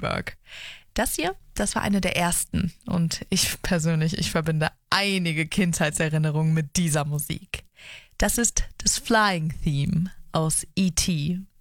Spielberg. Das hier, das war eine der ersten und ich persönlich, ich verbinde einige Kindheitserinnerungen mit dieser Musik. Das ist das Flying Theme aus E.T.